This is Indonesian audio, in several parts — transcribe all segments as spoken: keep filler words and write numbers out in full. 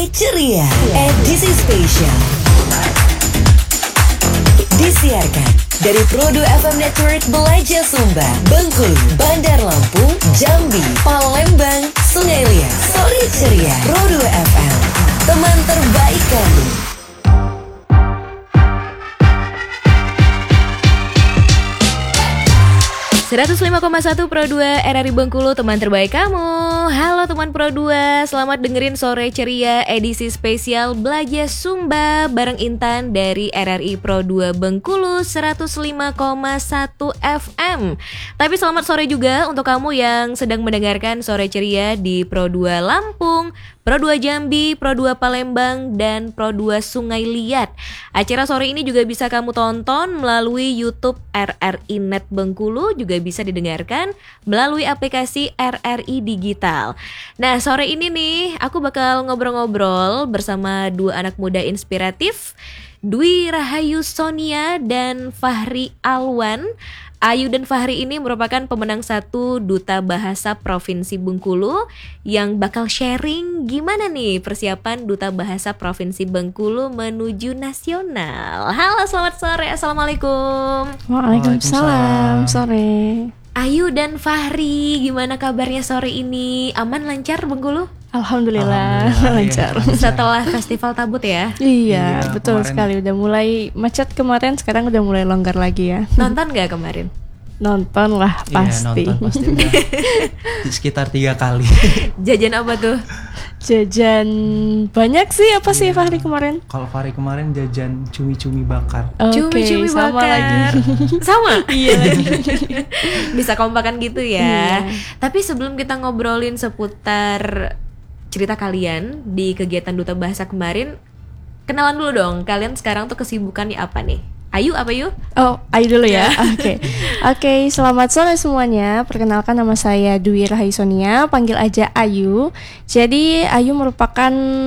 Sore Ceria edisi spesial disiarkan dari Produ F M Network Belaja Sumba, Bengkulu, Bandar Lampung, Jambi, Palembang, Sungai Liat. Sore Ceria Produ F M, teman terbaik kamu. seratus lima koma satu Pro dua R R I Bengkulu, teman terbaik kamu. Halo teman Pro dua, selamat dengerin Sore Ceria edisi spesial Belaja Sumba bareng Intan dari R R I Pro dua Bengkulu seratus lima koma satu F M. Tapi selamat sore juga untuk kamu yang sedang mendengarkan Sore Ceria di Pro dua Lampung, Pro dua Jambi, Pro dua Palembang, dan Pro dua Sungai Liat. Acara sore ini juga bisa kamu tonton melalui YouTube R R I Net Bengkulu, juga bisa didengarkan melalui aplikasi R R I Digital. Nah, sore ini nih aku bakal ngobrol-ngobrol bersama dua anak muda inspiratif, Dwi Rahayu Sonia dan Fahri Alwan. Ayu dan Fahri ini merupakan pemenang satu Duta Bahasa Provinsi Bengkulu yang bakal sharing gimana nih persiapan Duta Bahasa Provinsi Bengkulu menuju nasional. Halo, selamat sore. Assalamualaikum. Waalaikumsalam. Sore. Ayu dan Fahri, gimana kabarnya sore ini? Aman, lancar Bengkulu? Alhamdulillah, Alhamdulillah lancar. Ya, setelah festival Tabut ya? Iya, iya betul kemarin. Sekali. Udah mulai macet kemarin, sekarang udah mulai longgar lagi ya. Nonton gak kemarin? Nonton lah pasti. Iya, nonton pasti udah sekitar tiga kali. Jajan apa tuh? Jajan banyak sih. Apa iya. sih Fahri kemarin? Kalau Fahri kemarin jajan cumi-cumi bakar. Cumi-cumi okay, bakar. Sama lagi. Sama? Iya. Bisa kompakan gitu ya. Iya. Tapi sebelum kita ngobrolin seputar cerita kalian di kegiatan Duta Bahasa kemarin, kenalan dulu dong. Kalian sekarang tuh kesibukannya apa nih? Ayu, apa Yu? Oh, Ayu dulu ya. Oke. Oke, okay, selamat sore semuanya. Perkenalkan, nama saya Dwi Rahayu Sonia, panggil aja Ayu. Jadi Ayu merupakan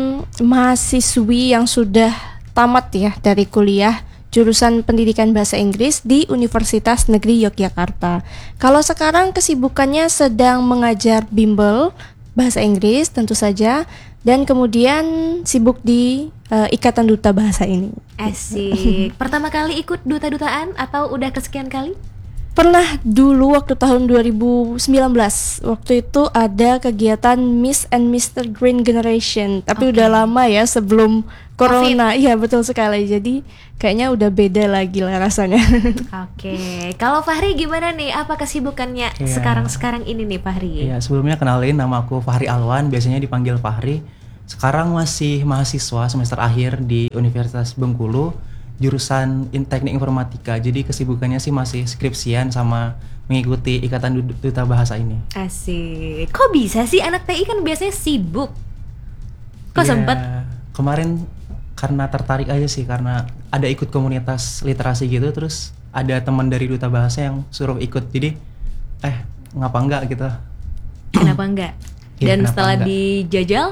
mahasiswi yang sudah tamat ya dari kuliah jurusan Pendidikan Bahasa Inggris di Universitas Negeri Yogyakarta. Kalau sekarang kesibukannya sedang mengajar bimbel bahasa Inggris tentu saja, dan kemudian sibuk di uh, Ikatan Duta Bahasa ini. Asik. Pertama kali ikut duta-dutaan atau udah kesekian kali? Pernah dulu waktu tahun dua ribu sembilan belas. Waktu itu ada kegiatan Miss and Mister Green Generation, tapi okay. udah lama ya sebelum Corona. Iya betul sekali. Jadi kayaknya udah beda lagi lah rasanya. Oke. Okay. Kalau Fahri gimana nih? Apa kesibukannya yeah. sekarang-sekarang ini nih Fahri? Iya, yeah, sebelumnya kenalin, nama aku Fahri Alwan, biasanya dipanggil Fahri. Sekarang masih mahasiswa semester akhir di Universitas Bengkulu, jurusan Teknik Informatika. Jadi kesibukannya sih masih skripsian sama mengikuti Ikatan Duta Bahasa ini. Asik. Kok bisa sih anak T I kan biasanya sibuk? Kok yeah, sempet? Kemarin karena tertarik aja sih, karena ada ikut komunitas literasi gitu, terus ada teman dari Duta Bahasa yang suruh ikut, jadi eh ngapa enggak gitu. Kenapa enggak? Dan ya, setelah enggak? dijajal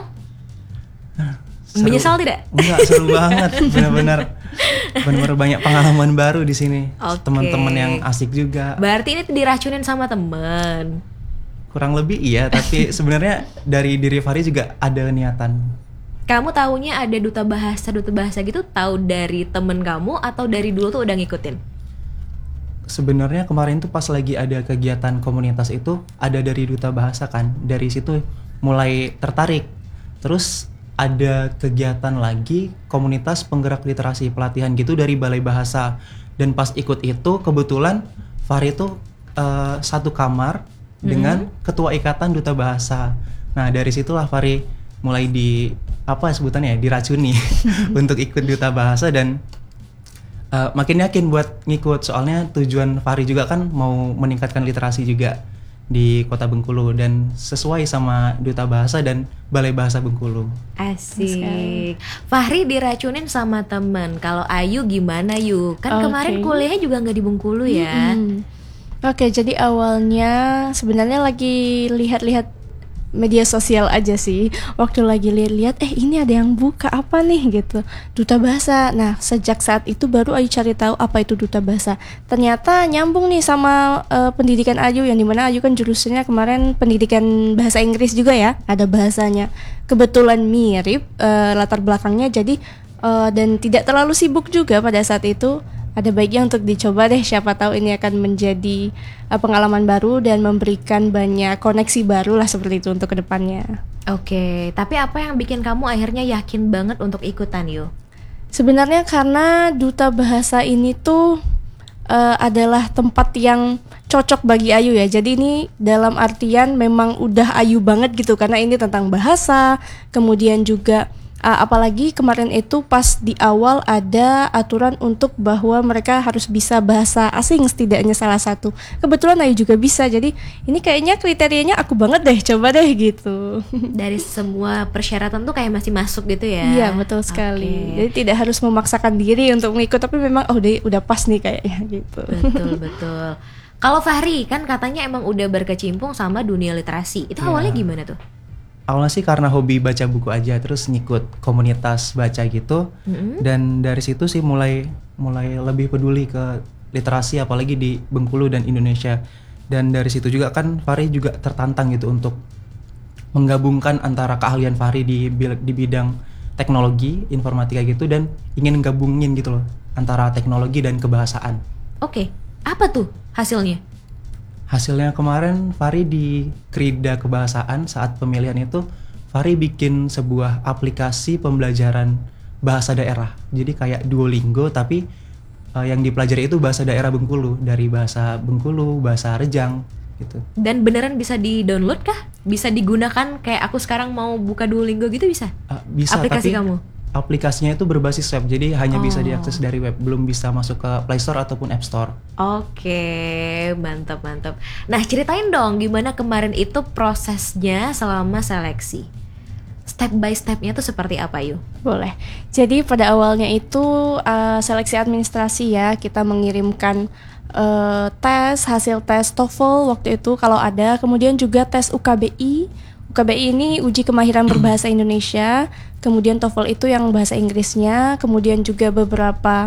seru. Menyesal tidak? Enggak, seru banget, benar-benar benar-benar banyak pengalaman baru di sini. Okay. Teman-teman yang asik juga. Berarti ini diracunin sama teman. Kurang lebih iya, tapi sebenarnya dari diri Fahri juga ada niatan. Kamu taunya ada duta bahasa, duta bahasa gitu, tahu dari temen kamu atau dari dulu tuh udah ngikutin? Sebenarnya kemarin tuh pas lagi ada kegiatan komunitas itu ada dari Duta Bahasa kan, dari situ mulai tertarik. Terus ada kegiatan lagi komunitas penggerak literasi pelatihan gitu dari Balai Bahasa, dan pas ikut itu kebetulan Fahri itu uh, satu kamar hmm. dengan ketua ikatan Duta Bahasa. Nah dari situlah Fahri mulai di apa sebutannya ya, diracuni untuk ikut Duta Bahasa, dan uh, makin yakin buat ngikut, soalnya tujuan Fahri juga kan mau meningkatkan literasi juga di Kota Bengkulu dan sesuai sama Duta Bahasa dan Balai Bahasa Bengkulu. Asik. Fahri diracunin sama teman. Kalau Ayu gimana Yu? Kan okay. kemarin kuliahnya juga nggak di Bengkulu ya. Hmm. Oke, okay, jadi awalnya sebenarnya lagi lihat-lihat media sosial aja sih. Waktu lagi lihat-lihat, eh ini ada yang buka apa nih gitu, duta bahasa. Nah sejak saat itu baru Ayu cari tahu apa itu duta bahasa. Ternyata nyambung nih sama uh, pendidikan Ayu, yang dimana Ayu kan jurusannya kemarin pendidikan bahasa Inggris juga ya, ada bahasanya. Kebetulan mirip uh, latar belakangnya, jadi uh, dan tidak terlalu sibuk juga pada saat itu. Ada baiknya untuk dicoba deh, siapa tahu ini akan menjadi uh, pengalaman baru dan memberikan banyak koneksi baru lah seperti itu untuk kedepannya. Oke, tapi apa yang bikin kamu akhirnya yakin banget untuk ikutan Yu? Sebenarnya karena duta bahasa ini tuh uh, adalah tempat yang cocok bagi Ayu ya. Jadi ini dalam artian memang udah Ayu banget gitu, karena ini tentang bahasa, kemudian juga Uh, apalagi kemarin itu pas di awal ada aturan untuk bahwa mereka harus bisa bahasa asing setidaknya salah satu. Kebetulan Ayu juga bisa, jadi ini kayaknya kriterianya aku banget deh, coba deh gitu. Dari semua persyaratan tuh kayak masih masuk gitu ya? Iya betul sekali. Okay. Jadi tidak harus memaksakan diri untuk mengikut, tapi memang oh udah, udah pas nih kayaknya gitu. Betul betul. Kalau Fahri kan katanya emang udah berkecimpung sama dunia literasi. Itu awalnya Ya. gimana tuh? Awalnya sih karena hobi baca buku aja, terus ngikut komunitas baca gitu. Mm-hmm. Dan dari situ sih mulai mulai lebih peduli ke literasi, apalagi di Bengkulu dan Indonesia. Dan dari situ juga kan Fahri juga tertantang gitu untuk menggabungkan antara keahlian Fahri di di bidang teknologi, informatika gitu, dan ingin gabungin gitu loh antara teknologi dan kebahasaan. Oke, apa tuh hasilnya? Hasilnya kemarin Fahri di Krida Kebahasaan saat pemilihan itu Fahri bikin sebuah aplikasi pembelajaran bahasa daerah. Jadi kayak Duolingo tapi uh, yang dipelajari itu bahasa daerah Bengkulu, dari bahasa Bengkulu, bahasa Rejang gitu. Dan beneran bisa di-download kah? Bisa digunakan kayak aku sekarang mau buka Duolingo gitu bisa? Uh, bisa, aplikasi tapi kamu? Aplikasinya itu berbasis web, jadi hanya Oh. bisa diakses dari web, belum bisa masuk ke Play Store ataupun App Store. Oke, mantap mantap. Nah ceritain dong gimana kemarin itu prosesnya selama seleksi. Step by stepnya tuh seperti apa Yu? Boleh. Jadi pada awalnya itu uh, seleksi administrasi ya, kita mengirimkan uh, tes, hasil tes TOEFL waktu itu kalau ada, kemudian juga tes U K B I. U K B I ini uji kemahiran berbahasa Indonesia, kemudian TOEFL itu yang bahasa Inggrisnya, kemudian juga beberapa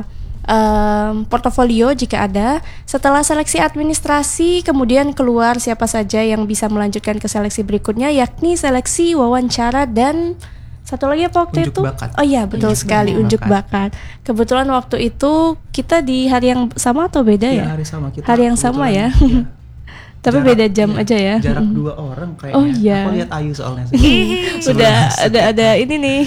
um, portofolio jika ada. Setelah seleksi administrasi, kemudian keluar siapa saja yang bisa melanjutkan ke seleksi berikutnya, yakni seleksi wawancara dan satu lagi apa waktu Unjuk itu? bakat. Oh iya betul Unjuk sekali, bakat. unjuk bakat. Kebetulan waktu itu kita di hari yang sama atau beda ya? Ya, hari sama kita. Hari yang sama ya. Iya. Tapi Jarak- beda jam iya, aja ya. Jarak dua orang kayaknya. Oh iya. Aku lihat Ayu soalnya. Udah ada ada ini nih.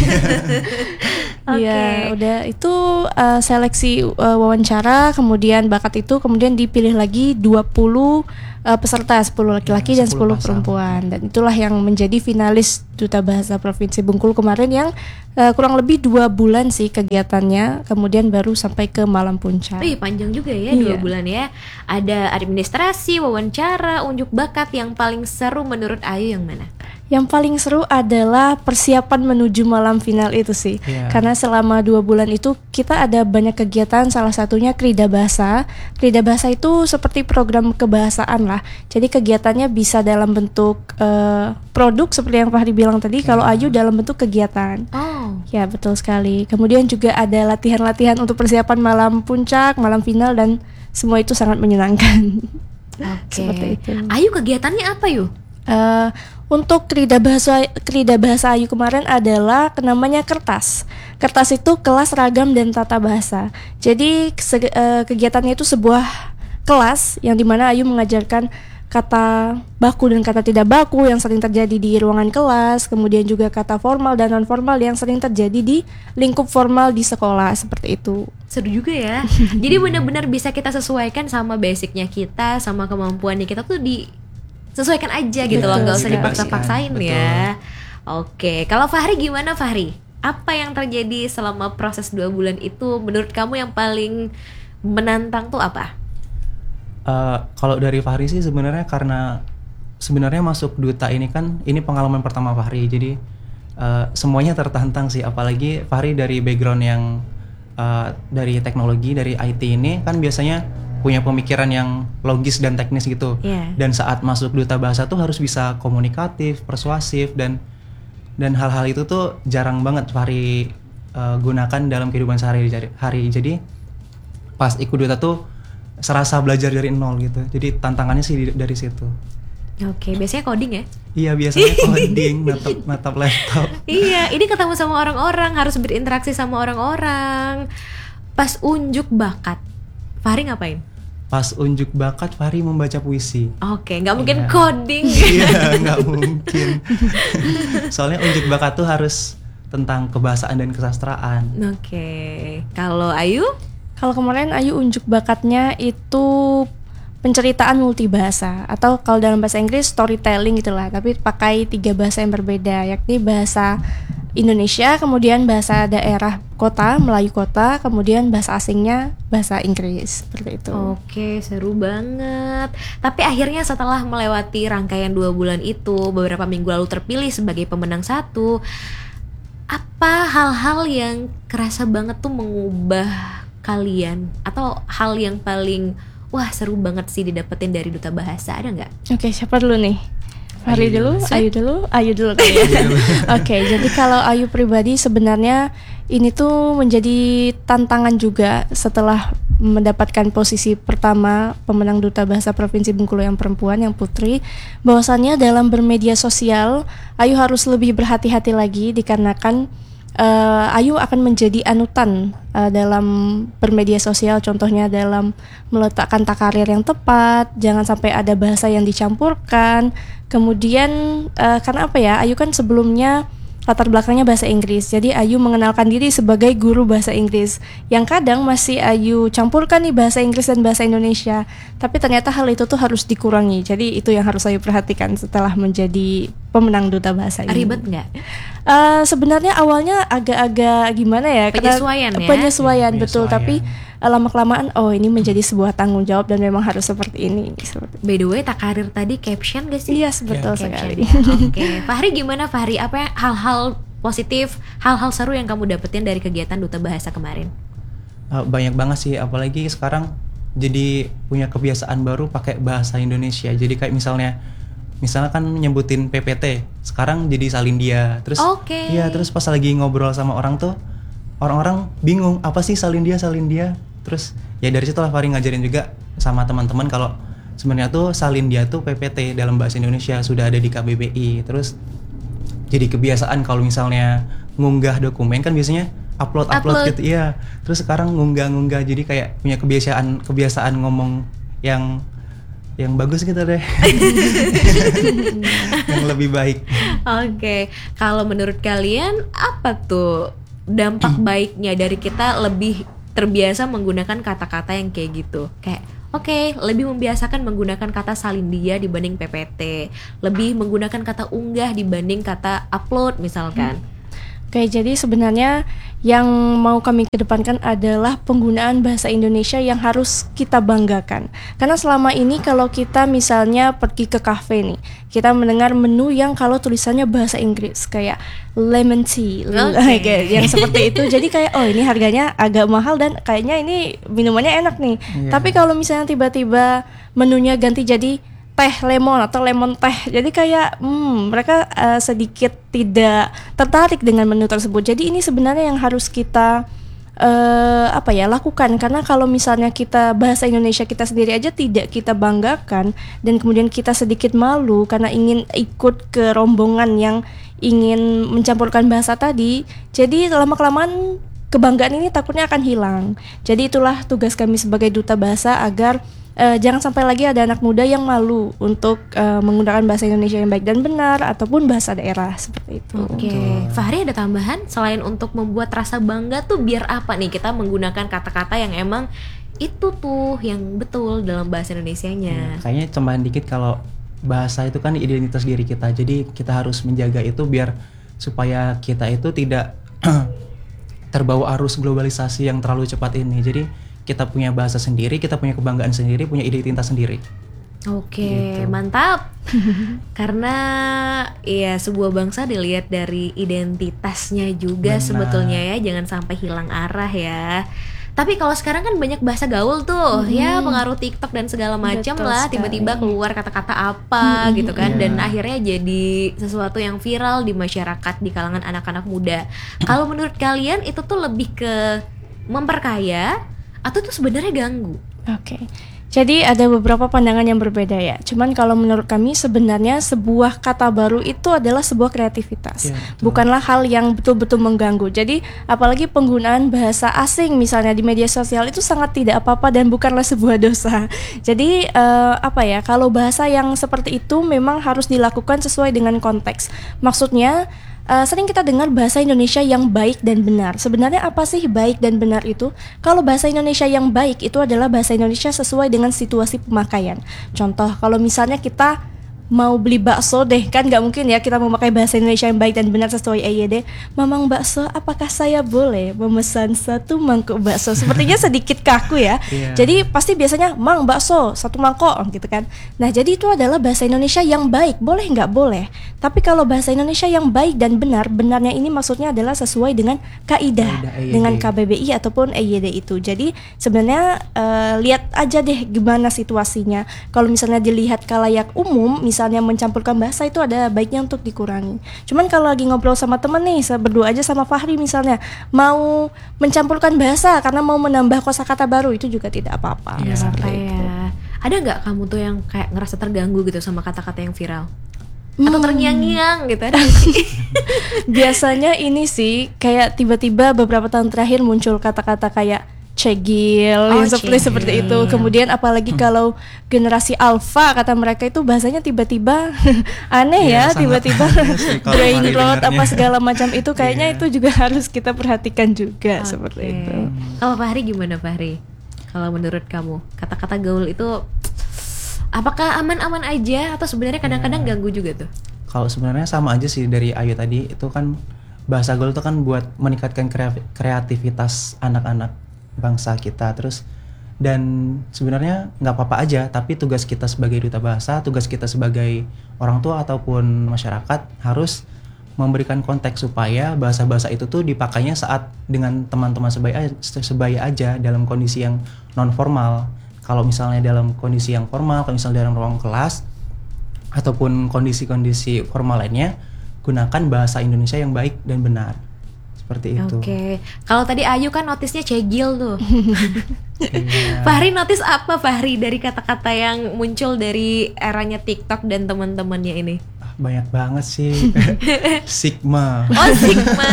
Oke. Iya, udah itu uh, seleksi uh, wawancara, kemudian bakat itu kemudian dipilih lagi dua puluh uh, peserta, sepuluh laki-laki Ya, dan sepuluh sepuluh pasang. perempuan. Dan itulah yang menjadi finalis Duta Bahasa Provinsi Bengkulu kemarin yang uh, kurang lebih dua bulan sih kegiatannya, kemudian baru sampai ke Malam Puncak. Wih panjang juga ya dua Iya. bulan ya. Ada administrasi, wawancara, unjuk bakat. Yang paling seru menurut Ayu yang mana? Yang paling seru adalah persiapan menuju malam final itu sih. Iya. Karena selama dua bulan itu kita ada banyak kegiatan, salah satunya Krida Bahasa. Krida Bahasa itu seperti program kebahasaan lah. Jadi kegiatannya bisa dalam bentuk eh, produk seperti yang Fahri bilang tadi, kalau Ayu dalam bentuk kegiatan. Oh, Ya betul sekali. Kemudian juga ada latihan-latihan untuk persiapan malam puncak, malam final, dan semua itu sangat menyenangkan. oke. Seperti itu. Ayu kegiatannya apa Yu? Eh, untuk Krida Bahasa Krida Bahasa Ayu kemarin adalah namanya kertas. Kertas itu kelas ragam dan tata bahasa. Jadi se- eh, kegiatannya itu sebuah kelas yang dimana Ayu mengajarkan kata baku dan kata tidak baku yang sering terjadi di ruangan kelas, kemudian juga kata formal dan non formal yang sering terjadi di lingkup formal di sekolah, seperti itu. Seru juga ya. Jadi benar-benar bisa kita sesuaikan sama basicnya kita, sama kemampuannya kita tuh di sesuaikan aja gitu loh, Betul nggak usah sekali. dipaksa-paksain Betul. ya. Oke, kalau Fahri gimana Fahri? Apa yang terjadi selama proses dua bulan itu menurut kamu yang paling menantang tuh apa? Uh, kalau dari Fahri sih sebenarnya karena sebenarnya masuk duta ini kan ini pengalaman pertama Fahri, jadi uh, semuanya tertantang sih, apalagi Fahri dari background yang uh, dari teknologi, dari I T ini kan biasanya punya pemikiran yang logis dan teknis gitu. Yeah. Dan saat masuk duta bahasa tuh harus bisa komunikatif, persuasif, dan dan hal-hal itu tuh jarang banget Fahri uh, gunakan dalam kehidupan sehari-hari. Jadi pas ikut duta tuh serasa belajar dari nol gitu. Jadi tantangannya sih dari situ. Oke, biasanya coding ya? Iya, biasanya coding, natap natap laptop. Iya, ini ketemu sama orang-orang, harus berinteraksi sama orang-orang. Pas unjuk bakat, Fahri ngapain? Pas unjuk bakat Fahri membaca puisi. Oke, nggak mungkin Iya. coding. Iya, nggak mungkin. Soalnya unjuk bakat tuh harus tentang kebahasaan dan kesastraan. Oke, kalau Ayu? Kalau kemarin Ayu unjuk bakatnya itu penceritaan multibahasa, atau kalau dalam bahasa Inggris storytelling gitulah, tapi pakai tiga bahasa yang berbeda, yakni bahasa Indonesia, kemudian bahasa daerah kota, Melayu kota, kemudian bahasa asingnya bahasa Inggris, seperti itu. Oke, seru banget. Tapi akhirnya setelah melewati rangkaian dua bulan itu, beberapa minggu lalu terpilih sebagai pemenang satu. Apa hal-hal yang kerasa banget tuh mengubah kalian, atau hal yang paling wah seru banget sih didapetin dari duta bahasa, ada nggak? Oke, siapa dulu nih? Fahri Ayu dulu, dulu. Ayu dulu, Ayu dulu kali ya. Oke, jadi kalau Ayu pribadi sebenarnya ini tuh menjadi tantangan juga setelah mendapatkan posisi pertama pemenang duta bahasa Provinsi Bengkulu yang perempuan, yang putri. Bahwasannya dalam bermedia sosial Ayu harus lebih berhati-hati lagi dikarenakan Uh, Ayu akan menjadi anutan uh, dalam bermedia sosial, contohnya dalam meletakkan takarir yang tepat, jangan sampai ada bahasa yang dicampurkan. Kemudian uh, karena apa ya, Ayu kan sebelumnya latar belakangnya bahasa Inggris, jadi Ayu mengenalkan diri sebagai guru bahasa Inggris, yang kadang masih Ayu campurkan nih bahasa Inggris dan bahasa Indonesia, tapi ternyata hal itu tuh harus dikurangi. Jadi itu yang harus Ayu perhatikan setelah menjadi pemenang duta bahasa ini. Ribet nggak? Uh, sebenarnya awalnya agak-agak gimana ya? Penyesuaian karena, ya? Penyesuaian, Hmm, betul. penyesuaian. Tapi uh, lama-kelamaan, oh ini menjadi sebuah tanggung jawab dan memang harus seperti ini. Seperti. By the way, takarir tadi caption gak sih? Iya, betul Caption sekali. ya. Oke, Fahri gimana Fahri? Apa yang hal-hal positif, hal-hal seru yang kamu dapetin dari kegiatan duta bahasa kemarin? Uh, banyak banget sih, apalagi sekarang jadi punya kebiasaan baru pakai bahasa Indonesia. Jadi kayak misalnya misalnya kan nyebutin P P T, sekarang jadi Salindia. Terus Oke. iya, terus pas lagi ngobrol sama orang tuh orang-orang bingung, apa sih Salindia Salindia? Terus ya dari situ lah Fahri ngajarin juga sama teman-teman kalau sebenarnya tuh Salindia tuh P P T dalam bahasa Indonesia, sudah ada di K B B I. Terus jadi kebiasaan kalau misalnya ngunggah dokumen kan biasanya upload upload, Upload. gitu, iya. Terus sekarang ngunggah-ngunggah, jadi kayak punya kebiasaan kebiasaan ngomong yang yang bagus gitu deh. Yang lebih baik. Oke, kalau menurut kalian apa tuh dampak baiknya dari kita lebih terbiasa menggunakan kata-kata yang kayak gitu? Kayak oke, lebih membiasakan menggunakan kata salindia dibanding P P T, lebih menggunakan kata unggah dibanding kata upload misalkan. Oke, jadi sebenarnya yang mau kami kedepankan adalah penggunaan bahasa Indonesia yang harus kita banggakan. Karena selama ini kalau kita misalnya pergi ke kafe nih, kita mendengar menu yang kalau tulisannya bahasa Inggris kayak lemon tea, Oke. kayak yang seperti itu. Jadi kayak oh ini harganya agak mahal dan kayaknya ini minumannya enak nih. Iya. Tapi kalau misalnya tiba-tiba menunya ganti jadi teh lemon atau lemon teh, jadi kayak hmm, mereka uh, sedikit tidak tertarik dengan menu tersebut. Jadi ini sebenarnya yang harus kita uh, apa ya lakukan, karena kalau misalnya kita bahasa Indonesia kita sendiri aja tidak kita banggakan dan kemudian kita sedikit malu karena ingin ikut ke rombongan yang ingin mencampurkan bahasa tadi, jadi lama-kelamaan kebanggaan ini takutnya akan hilang. Jadi itulah tugas kami sebagai duta bahasa agar Uh, jangan sampai lagi ada anak muda yang malu untuk uh, menggunakan bahasa Indonesia yang baik dan benar ataupun bahasa daerah seperti itu. Oke, Fahri ada tambahan selain untuk membuat rasa bangga tuh biar apa nih kita menggunakan kata-kata yang emang itu tuh yang betul dalam bahasa Indonesianya. Ya, kayaknya tambahan dikit kalau bahasa itu kan identitas diri kita. Jadi kita harus menjaga itu biar supaya kita itu tidak terbawa arus globalisasi yang terlalu cepat ini. Jadi kita punya bahasa sendiri, kita punya kebanggaan sendiri, punya identitas sendiri. Oke, Gitu. mantap. Karena ya sebuah bangsa dilihat dari identitasnya juga Benar. sebetulnya ya, jangan sampai hilang arah ya. Tapi kalau sekarang kan banyak bahasa gaul tuh, Hmm. ya pengaruh TikTok dan segala macam Betul lah. sekali. Tiba-tiba keluar kata-kata apa gitu kan, Iya. dan akhirnya jadi sesuatu yang viral di masyarakat di kalangan anak-anak muda. Kalau menurut kalian itu tuh lebih ke memperkaya atau tuh sebenarnya ganggu? Oke. Jadi ada beberapa pandangan yang berbeda ya. Cuman kalau menurut kami sebenarnya sebuah kata baru itu adalah sebuah kreativitas. Iya, betul. Bukanlah hal yang betul-betul mengganggu. Jadi apalagi penggunaan bahasa asing misalnya di media sosial itu sangat tidak apa-apa dan bukanlah sebuah dosa. Jadi eh, apa ya? Kalau bahasa yang seperti itu memang harus dilakukan sesuai dengan konteks. Maksudnya Uh, sering kita dengar bahasa Indonesia yang baik dan benar. Sebenarnya apa sih baik dan benar itu? Kalau bahasa Indonesia yang baik itu adalah bahasa Indonesia sesuai dengan situasi pemakaian. Contoh, kalau misalnya kita mau beli bakso deh, kan nggak mungkin ya kita memakai bahasa Indonesia yang baik dan benar sesuai E Y D. Mamang bakso, apakah saya boleh memesan satu mangkok bakso? Sepertinya sedikit kaku ya. Iya. Jadi pasti biasanya mang bakso satu mangkok gitu kan. Nah jadi itu adalah bahasa Indonesia yang baik, boleh nggak boleh. Tapi kalau bahasa Indonesia yang baik dan benar, benarnya ini maksudnya adalah sesuai dengan kaidah, Kaidah E Y D. dengan K B B I ataupun E Y D itu. Jadi sebenarnya eh, lihat aja deh gimana situasinya. Kalau misalnya dilihat kalayak umum, misalnya mencampurkan bahasa itu ada baiknya untuk dikurangi. Cuman kalau lagi ngobrol sama temen nih, saya berdua aja sama Fahri misalnya, mau mencampurkan bahasa karena mau menambah kosakata baru itu juga tidak apa-apa. Iya. Seperti Apa itu. ya? Ada nggak kamu tuh yang kayak ngerasa terganggu gitu sama kata-kata yang viral? Atau Hmm. terngiang-ngiang gitu ada nggak sih? Biasanya ini sih kayak tiba-tiba beberapa tahun terakhir muncul kata-kata kayak cegil, Oh, yang seperti cegil. seperti itu. Kemudian apalagi kalau generasi alpha kata mereka itu bahasanya tiba-tiba aneh ya, Iya, sangat tiba-tiba aneh sih kalau brain Fahri rot dengarnya. apa segala macam itu kayaknya Iya. itu juga harus kita perhatikan juga seperti Oke. itu. Kalau Fahri gimana Fahri? Kalau menurut kamu kata-kata gaul itu apakah aman-aman aja atau sebenarnya kadang-kadang Ya. ganggu juga tuh? Kalau sebenarnya sama aja sih dari Ayu tadi, itu kan bahasa gaul itu kan buat meningkatkan krea- kreativitas anak-anak bangsa kita. Terus dan sebenarnya nggak apa-apa aja, tapi tugas kita sebagai duta bahasa, tugas kita sebagai orang tua ataupun masyarakat harus memberikan konteks supaya bahasa-bahasa itu tuh dipakainya saat dengan teman-teman sebaya sebaya aja dalam kondisi yang non formal. Kalau misalnya dalam kondisi yang formal, kalau misalnya dalam ruang kelas ataupun kondisi-kondisi formal lainnya, gunakan bahasa Indonesia yang baik dan benar. Seperti itu. Oke. Kalau tadi Ayu kan notisnya cegil tuh. Iya. Fahri notis apa Fahri dari kata-kata yang muncul dari eranya TikTok dan teman-temannya ini? Ah, banyak banget sih. Sigma. Oh, Sigma.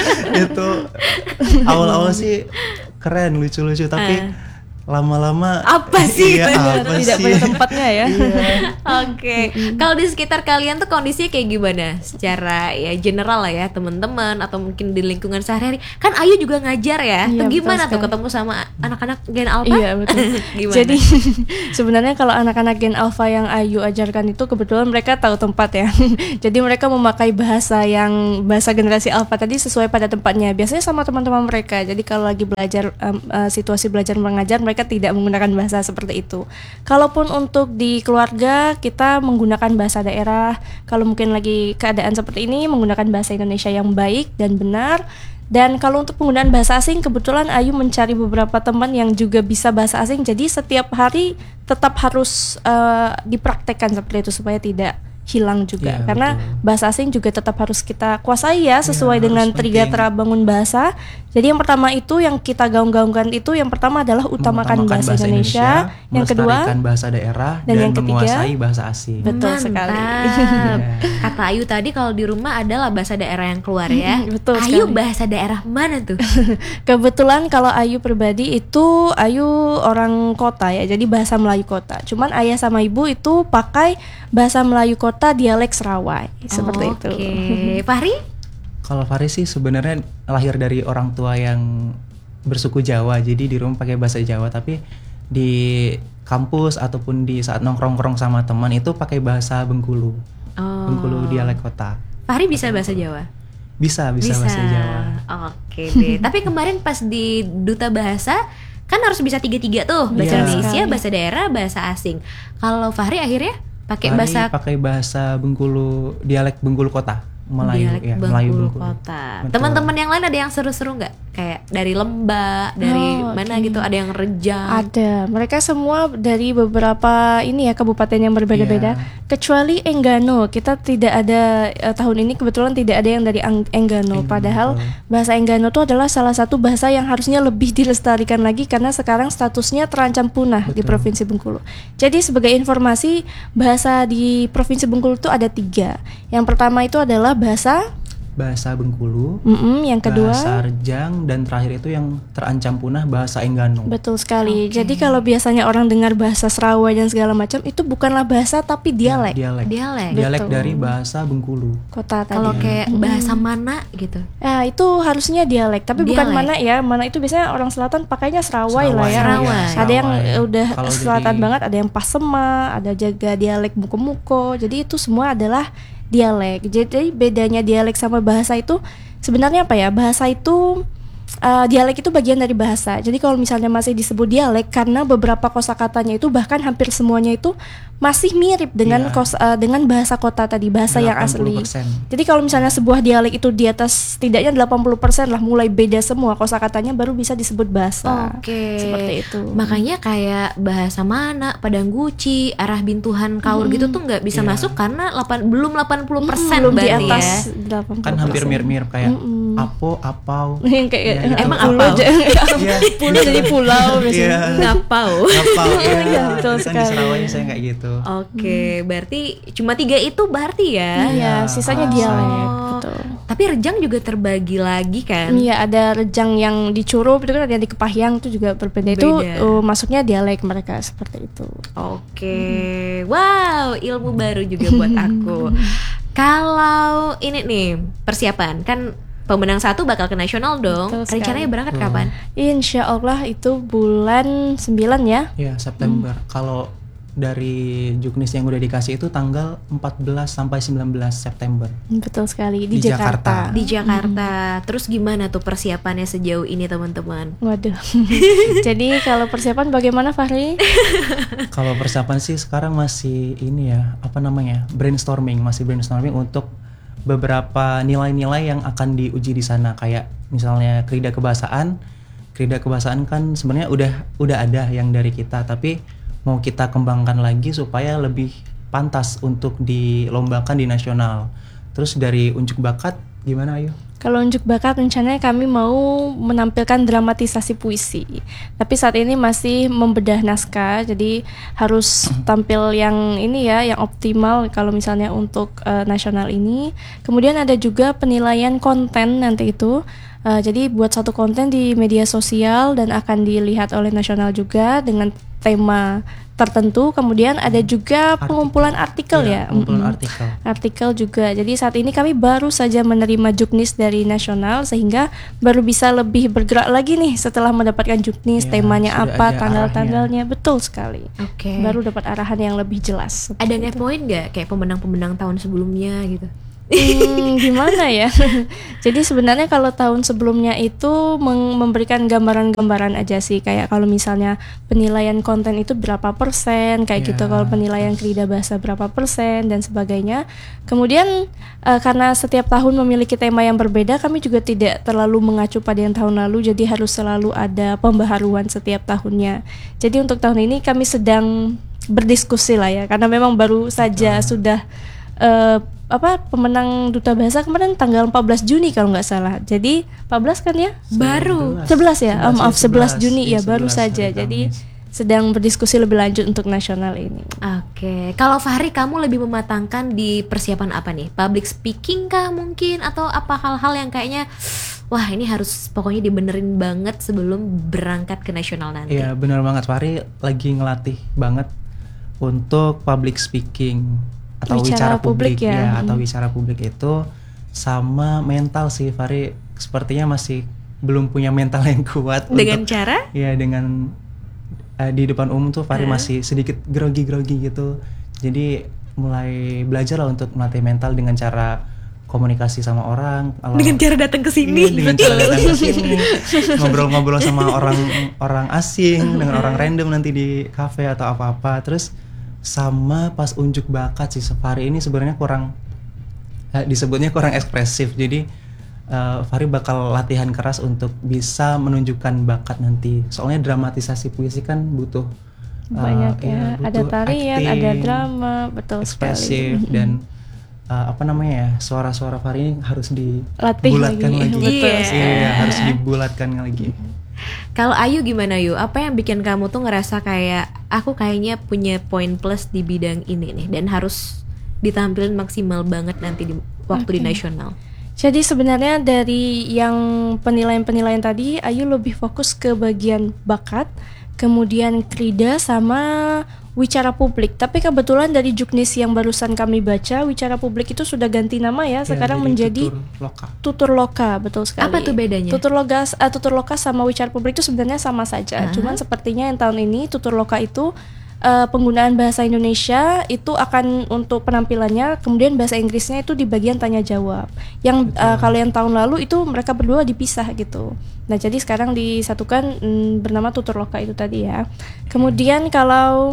Itu awal-awal sih keren, lucu-lucu, tapi Ah. lama-lama Apa sih? Iya, Benar, apa Tidak sih? pada tempatnya ya. Iya. Oke. Kalau di sekitar kalian tuh kondisinya kayak gimana? Secara ya general lah ya, teman-teman atau mungkin di lingkungan sehari-hari. Kan Ayu juga ngajar ya. Iya, Tuh betul gimana tuh sekali. ketemu sama anak-anak Gen Alpha? Iya betul. Gimana? Jadi sebenarnya kalau anak-anak Gen Alpha yang Ayu ajarkan itu kebetulan mereka tahu tempat ya. Jadi mereka memakai bahasa yang bahasa generasi Alpha tadi sesuai pada tempatnya. Biasanya sama teman-teman mereka. Jadi kalau lagi belajar um, uh, situasi belajar mengajar mereka tidak menggunakan bahasa seperti itu. Kalaupun untuk di keluarga kita menggunakan bahasa daerah. Kalau mungkin lagi keadaan seperti ini menggunakan bahasa Indonesia yang baik dan benar. Dan kalau untuk penggunaan bahasa asing, kebetulan Ayu mencari beberapa teman yang juga bisa bahasa asing. Jadi setiap hari tetap harus uh, dipraktekkan seperti itu supaya tidak hilang juga. Iya, Karena betul. bahasa asing juga tetap harus kita kuasai ya sesuai Iya, dengan harus trigatera bangun bahasa. Jadi yang pertama itu yang kita gaung-gaungkan itu yang pertama adalah utamakan, Mengutamakan bahasa, Indonesia. Yang kedua melestarikan bahasa daerah dan dan, yang ketiga, menguasai bahasa asing. betul Mantap. sekali. Kata Ayu tadi kalau di rumah adalah bahasa daerah yang keluar ya. Mm, betul Ayu sekali. bahasa daerah mana tuh? Kebetulan kalau Ayu pribadi itu Ayu orang kota ya, jadi bahasa Melayu kota. Cuman ayah sama ibu itu pakai bahasa Melayu kota dialek Serawai seperti itu. Oke. Fahri? Kalau Faris sih sebenarnya lahir dari orang tua yang bersuku Jawa, jadi di rumah pakai bahasa Jawa, tapi di kampus ataupun di saat nongkrong-nongkrong sama teman itu pakai bahasa Bengkulu, Oh. Bengkulu dialek kota. Fahri bisa bahasa Jawa? Bisa, bisa, bahasa Jawa. Oke deh. Tapi kemarin pas di Duta Bahasa kan harus bisa tiga-tiga tuh, bahasa Iya. Indonesia, Sekali. bahasa daerah, bahasa asing. Kalau Fahri akhirnya pakai Fahri bahasa pakai bahasa Bengkulu, dialek Bengkulu kota, Melayu dialek ya, Bengkulu Melayu Bengkulu. kota. Betul. Teman-teman yang lain ada yang seru-seru nggak? kayak dari Lembah, dari Oh, mana oke. gitu, ada yang Rejang. Ada, mereka semua dari beberapa ini ya kabupaten yang berbeda-beda. Iya. Kecuali Enggano, kita tidak ada eh, tahun ini kebetulan tidak ada yang dari Ang- Enggano. Enggano, Padahal betul. bahasa Enggano itu adalah salah satu bahasa yang harusnya lebih dilestarikan lagi karena sekarang statusnya terancam punah di Betul. Provinsi Bengkulu. Jadi sebagai informasi, bahasa di Provinsi Bengkulu itu ada tiga. Yang pertama itu adalah bahasa, Bahasa Bengkulu, mm-mm, yang kedua. bahasa Rejang, dan terakhir itu yang terancam punah bahasa Enggano. Betul sekali. Oke. Jadi kalau biasanya orang dengar bahasa Serawai dan segala macam itu bukanlah bahasa tapi dialek. Ya, dialek. Dialek. Dialek Betul. dari bahasa Bengkulu. Kota tadi. Kalau kayak bahasa mana gitu. Nah, itu harusnya dialek, tapi bukan Dialek. mana ya. Mana itu biasanya orang selatan pakainya Serawai, lah ya. Serawai. iya, Ada yang Serawai. eh, udah Kalau selatan jadi- banget, ada yang Pasema, ada jaga dialek Muko-Muko. Jadi itu semua adalah dialek. Jadi bedanya dialek sama bahasa itu sebenarnya apa ya? Bahasa itu uh, dialek itu bagian dari bahasa. Jadi kalau misalnya masih disebut dialek karena beberapa kosakatanya itu bahkan hampir semuanya itu masih mirip dengan Iya. kos uh, dengan bahasa kota tadi, bahasa yang asli. delapan puluh persen. Jadi kalau misalnya sebuah dialek itu di atas setidaknya delapan puluh persen lah mulai beda semua kosakatanya baru bisa disebut bahasa. Oke. Seperti itu. Makanya kayak bahasa mana, Padang Guci, arah Bintuhan Kaur gitu tuh nggak bisa Iya. masuk karena delapan belum delapan puluh persen belum di berarti atas ya. delapan puluh persen. Kan hampir mirip-mirip kayak Mm-mm. apo, apau. Yang kayak Iya, gitu. Emang pulau apa? aja. Iya. Pulau jadi pulau biasanya. Iya. Ngapau. Apau. Iya, Iya, betul kan di sekali. Serawai saya kayak gitu. Oke, berarti cuma tiga itu berarti ya. Iya, sisanya Oh. dialek. Betul. Tapi Rejang juga terbagi lagi kan. Iya, ada Rejang yang di Curup itu kan, ada yang di Kepahyang itu juga berbeda. Itu Beda. uh, masuknya dialek mereka seperti itu. Oke, wow, ilmu baru juga buat aku. Kalau ini nih persiapan kan pemenang satu bakal ke nasional dong. Betul sekali. Rencananya berangkat Betul. kapan? Insya Allah itu bulan sembilan ya. Iya, September. Kalau dari Juknis yang udah dikasih itu tanggal empat belas sampai sembilan belas September. Betul sekali di, Di Jakarta. Jakarta. Di Jakarta. Terus gimana tuh persiapannya sejauh ini teman-teman? Waduh. Jadi kalau persiapan bagaimana Fahri? Kalau persiapan sih sekarang masih ini ya, apa namanya? brainstorming, masih brainstorming untuk beberapa nilai-nilai yang akan diuji di sana, kayak misalnya krida kebahasaan. Krida kebahasaan kan sebenarnya udah udah ada yang dari kita, tapi mau kita kembangkan lagi supaya lebih pantas untuk dilombakan di nasional. Terus dari unjuk bakat gimana Ayu? Kalau unjuk bakat rencananya kami mau menampilkan dramatisasi puisi. Tapi saat ini masih membedah naskah, jadi harus tampil yang ini ya, yang optimal kalau misalnya untuk eh, nasional ini. Kemudian ada juga penilaian konten nanti itu. Eh, jadi buat satu konten di media sosial dan akan dilihat oleh nasional juga dengan tema tertentu. Kemudian ada juga pengumpulan artikel ya. Iya, pengumpulan Mm-mm. artikel. Artikel juga. Jadi saat ini kami baru saja menerima juknis dari nasional sehingga baru bisa lebih bergerak lagi nih setelah mendapatkan juknis, Ya, temanya sudah apa, ada tanggal-tanggalnya. Betul sekali. Oke. Baru dapat arahan yang lebih jelas. Ada ngepoin nggak kayak pemenang-pemenang tahun sebelumnya gitu? Hmm, gimana ya? Jadi sebenarnya kalau tahun sebelumnya itu meng- memberikan gambaran-gambaran aja sih, kayak kalau misalnya penilaian konten itu berapa persen, kayak Ya, gitu. Kalau penilaian krida bahasa berapa persen dan sebagainya. Kemudian eh, karena setiap tahun memiliki tema yang berbeda, kami juga tidak terlalu mengacu pada yang tahun lalu, jadi harus selalu ada pembaharuan setiap tahunnya. Jadi untuk tahun ini kami sedang berdiskusi lah ya, karena memang baru saja sudah eh, apa pemenang duta bahasa kemarin tanggal empat belas Juni kalau nggak salah. Jadi empat belas kan ya? Baru. sebelas ya? Oh, maaf sebelas Juni ya, Iya, baru sebelas saja. hari Jadi Kamis. sedang berdiskusi lebih lanjut untuk nasional ini. Oke, kalau Fahri kamu lebih mematangkan di persiapan apa nih? Public speaking kah mungkin atau apa hal-hal yang kayaknya wah ini harus pokoknya dibenerin banget sebelum berangkat ke nasional nanti. Iya, benar banget. Fahri lagi ngelatih banget untuk public speaking atau Wicara wicara, publik publik, ya. ya, atau Hmm. wicara publik itu sama mental sih. Fahri sepertinya masih belum punya mental yang kuat Dengan untuk cara ya dengan eh, di depan umum tuh Fahri Hmm. masih sedikit grogi-grogi gitu. Jadi mulai belajar lah untuk melatih mental dengan cara komunikasi sama orang. Kalau- dengan cara datang ke sini. Iya, dengan cara datang ke sini, ngobrol-ngobrol sama orang orang asing, dengan orang random nanti di kafe atau apa-apa. Terus sama pas unjuk bakat sih Fahri ini sebenarnya kurang eh, disebutnya kurang ekspresif. Jadi uh, Fahri bakal latihan keras untuk bisa menunjukkan bakat nanti. Soalnya dramatisasi puisi kan butuh uh, banyak ya, butuh ada tarian, acting, ada drama, betul ekspresif sekali. dan uh, apa namanya ya, suara-suara Fahri ini harus Latih dibulatkan lagi. lagi. Betul Iya. sekali. Iya, harus dibulatkan lagi. Kalau Ayu gimana Yu? Apa yang bikin kamu tuh ngerasa kayak aku kayaknya punya poin plus di bidang ini nih dan harus ditampilin maksimal banget nanti di waktu di Oke. nasional? Jadi sebenarnya dari yang penilaian-penilaian tadi, Ayu lebih fokus ke bagian bakat, kemudian krida sama wicara publik. Tapi kebetulan dari Juknis yang barusan kami baca, wicara publik itu sudah ganti nama ya, sekarang jadi menjadi tutur loka. tutur loka, betul sekali. Apa tuh bedanya? Tutur loka, uh, tutur loka sama wicara publik itu sebenarnya sama saja. Ah. Cuman sepertinya yang tahun ini tutur loka itu uh, penggunaan bahasa Indonesia itu akan untuk penampilannya, kemudian bahasa Inggrisnya itu di bagian tanya jawab. Yang uh, kalau yang tahun lalu itu mereka berdua dipisah gitu. Nah jadi sekarang disatukan mm, bernama tutur loka itu tadi ya. Kemudian kalau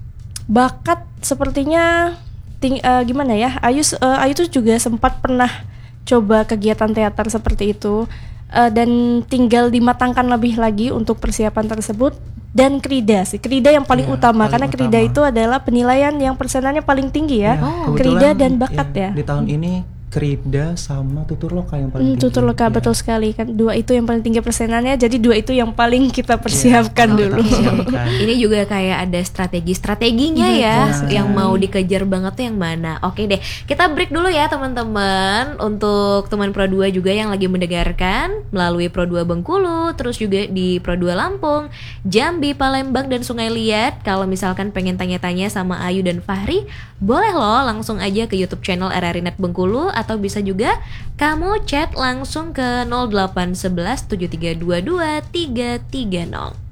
bakat sepertinya ting, uh, gimana ya? Ayu uh, Ayu tuh juga sempat pernah coba kegiatan teater seperti itu uh, dan tinggal dimatangkan lebih lagi untuk persiapan tersebut. Dan krida sih, krida yang paling Ya, utama paling karena krida utama. itu adalah penilaian yang persenannya paling tinggi ya. Oh, Krida kebetulan, dan bakat ya. Di tahun ini krida sama tutur loka yang paling Hmm, tinggi. tutur loka Ya. betul sekali kan, dua itu yang paling tinggi persenannya, jadi dua itu yang paling kita persiapkan Kita dulu. persiapkan. Ini juga kayak ada strategi-strateginya Iya, ya, betul yang sekali. mau dikejar banget tuh yang mana. Oke deh, kita break dulu ya teman-teman. Untuk teman Pro dua juga yang lagi mendengarkan melalui Pro dua Bengkulu, terus juga di Pro dua Lampung, Jambi, Palembang, dan Sungai Liat. Kalau misalkan pengen tanya-tanya sama Ayu dan Fahri, boleh loh langsung aja ke YouTube channel R R I Net Bengkulu, atau bisa juga kamu chat langsung ke nol delapan satu satu tujuh tiga dua dua tiga tiga nol.